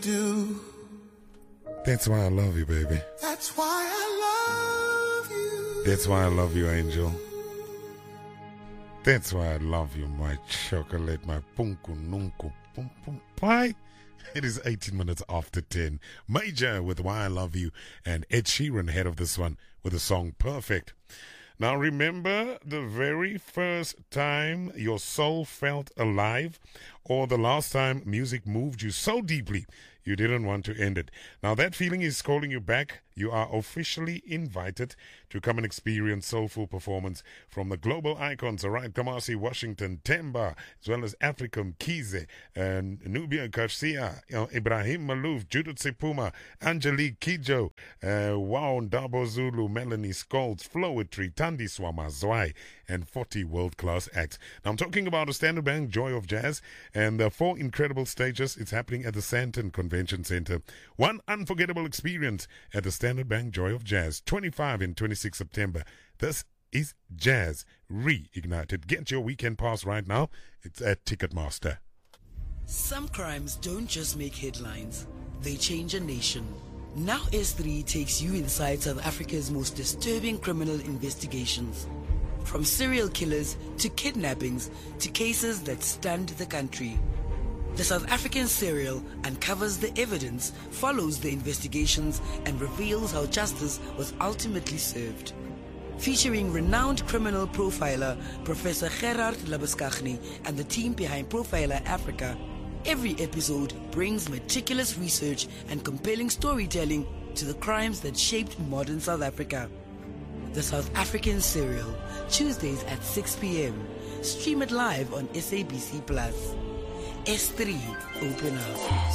do. That's why I love you, baby. That's why I love you. That's why I love you, angel. That's why I love you, my chocolate, my punku nunku pum pum pie. It is 18 minutes after 10. Major with Why I Love You, and Ed Sheeran ahead of this one with the song Perfect. Now remember the very first time your soul felt alive, or the last time music moved you so deeply you didn't want to end it. Now that feeling is calling you back. You are officially invited to come and experience soulful performance from the global icons, alright, Kamasi Washington, Temba, as well as African Kize, Nubia Garcia, Ibrahim Malouf, Judith Sepuma, Angelique Kijo, Wow Ndabo Zulu, Melanie Skolds, Flowetry, Tandi Swama, Zwai, and 40 world-class acts. Now I'm talking about the Standard Bank Joy of Jazz, and 4 incredible stages. It's happening at the Sandton Convention Center. One unforgettable experience at the Standard Bank Joy of Jazz, 25 and 26 September. This is Jazz Reignited. Get your weekend pass right now. It's at Ticketmaster. Some crimes don't just make headlines, they change a nation. Now S3 takes you inside South Africa's most disturbing criminal investigations. From serial killers to kidnappings to cases that stunned the country. The South African serial uncovers the evidence, follows the investigations, and reveals how justice was ultimately served. Featuring renowned criminal profiler Professor Gerard Labuschagne and the team behind Profiler Africa, every episode brings meticulous research and compelling storytelling to the crimes that shaped modern South Africa. The South African Serial, Tuesdays at 6 p.m. Stream it live on SABC+. S3, open up.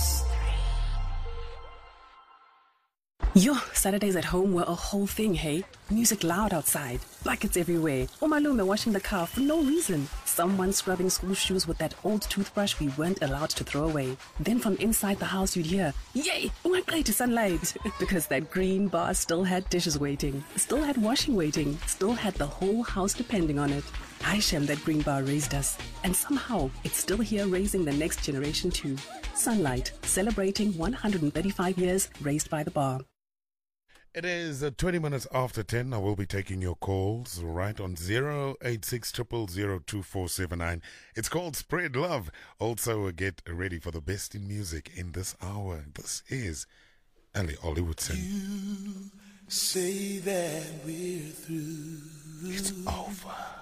Yo, Saturdays at home were a whole thing, hey? Music loud outside, buckets everywhere. Umalume washing the car for no reason. Someone scrubbing school shoes with that old toothbrush we weren't allowed to throw away. Then from inside the house you'd hear, yay, ungaqedi sunlight. Because that green bar still had dishes waiting, still had washing waiting, still had the whole house depending on it. Shem, that green bar raised us. And somehow, it's still here raising the next generation too. Sunlight, celebrating 135 years raised by the bar. It is 20 minutes after 10. I will be taking your calls right on 086 0002479. It's called Spread Love. Also, get ready for the best in music in this hour. This is Ali Hollywoodson. You say that we're through. It's over.